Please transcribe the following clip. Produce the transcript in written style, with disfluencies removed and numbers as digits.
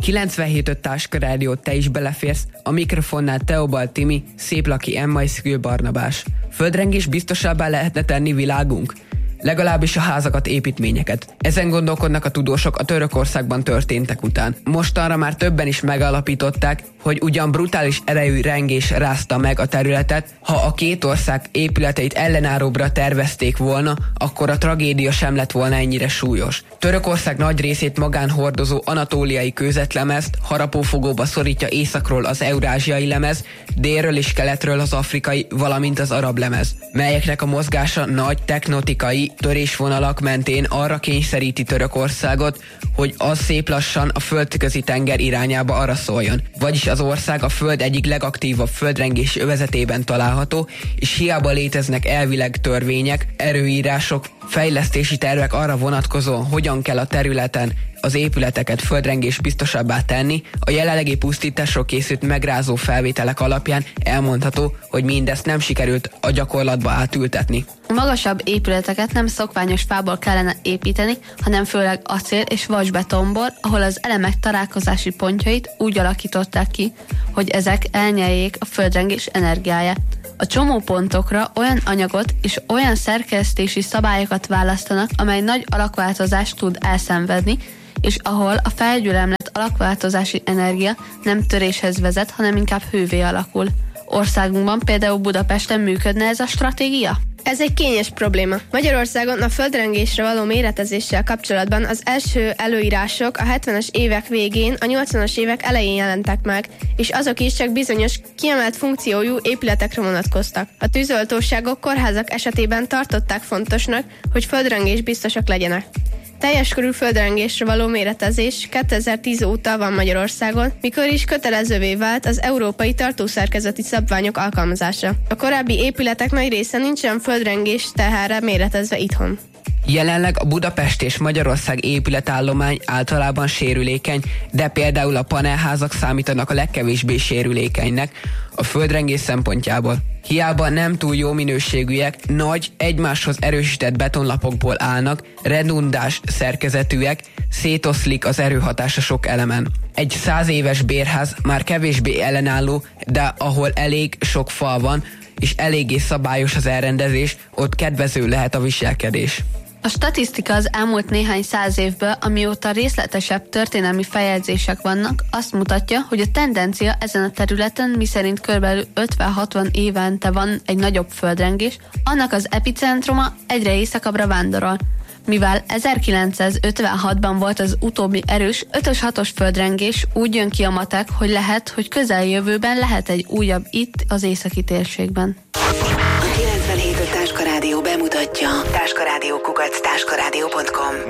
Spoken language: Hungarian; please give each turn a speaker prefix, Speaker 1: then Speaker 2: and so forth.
Speaker 1: 97.5 Táska Rádió, te is beleférsz, a mikrofonnál Teobald Timi, Széplaki Emma és Szkül Barnabás. Földrengés biztosabbá lehetne tenni világunk? Legalábbis a házakat, építményeket. Ezen gondolkodnak a tudósok a Törökországban történtek után. Mostanra már többen is megalapították, hogy ugyan brutális erejű rengés rázta meg a területet, ha a két ország épületeit ellenáróbbra tervezték volna, akkor a tragédia sem lett volna ennyire súlyos. Törökország nagy részét magán hordozó anatóliai kőzetlemezt harapófogóba szorítja északról az eurázsiai lemez, délről és keletről az afrikai, valamint az arab lemez, melyeknek a mozgása nagy tektonikai törésvonalak mentén arra kényszeríti Törökországot, hogy az szép lassan a földközi tenger irányába araszoljon. Vagyis az ország a föld egyik legaktívabb földrengési övezetében található, és hiába léteznek elvileg törvények, erőírások, fejlesztési tervek arra vonatkozóan, hogyan kell a területen az épületeket földrengés biztosabbá tenni, a jelenlegi pusztításról készült megrázó felvételek alapján elmondható, hogy mindezt nem sikerült a gyakorlatba átültetni.
Speaker 2: A magasabb épületeket nem szokványos fából kellene építeni, hanem főleg acél és vasbetonból, ahol az elemek találkozási pontjait úgy alakították ki, hogy ezek elnyeljék a földrengés energiáját. A csomópontokra olyan anyagot és olyan szerkesztési szabályokat választanak, amely nagy alakváltozást tud elszenvedni, és ahol a felgyülemlett alakváltozási energia nem töréshez vezet, hanem inkább hővé alakul. Országunkban, például Budapesten működne ez a stratégia?
Speaker 3: Ez egy kényes probléma. Magyarországon a földrengésre való méretezéssel kapcsolatban az első előírások a 70-es évek végén, a 80-as évek elején jelentek meg, és azok is csak bizonyos kiemelt funkciójú épületekre vonatkoztak. A tűzoltóságok, kórházak esetében tartották fontosnak, hogy földrengés biztosak legyenek. Teljes körű földrengésre való méretezés 2010 óta van Magyarországon, mikor is kötelezővé vált az európai tartószerkezeti szabványok alkalmazása. A korábbi épületek nagy része nincsen földrengés terhárra méretezve itthon.
Speaker 1: Jelenleg a Budapest és Magyarország épületállomány általában sérülékeny, de például a panelházak számítanak a legkevésbé sérülékenynek a földrengés szempontjából. Hiába nem túl jó minőségűek, nagy, egymáshoz erősített betonlapokból állnak, redundáns szerkezetűek, szétoszlik az erőhatása sok elemen. Egy 100 éves bérház már kevésbé ellenálló, de ahol elég sok fal van, és eléggé szabályos az elrendezés, ott kedvező lehet a viselkedés.
Speaker 2: A statisztika az elmúlt néhány száz évből, amióta részletesebb történelmi feljegyzések vannak, azt mutatja, hogy a tendencia ezen a területen, miszerint körülbelül 50-60 évente van egy nagyobb földrengés, annak az epicentruma egyre északabbra vándorol. Mivel 1956-ban volt az utóbbi erős 5-6-os földrengés, úgy jön ki a matek, hogy lehet, hogy közeljövőben lehet egy újabb itt az északi térségben.
Speaker 4: A 97.5 Táska Rádió bemutatja táskarádió@táskarádió.com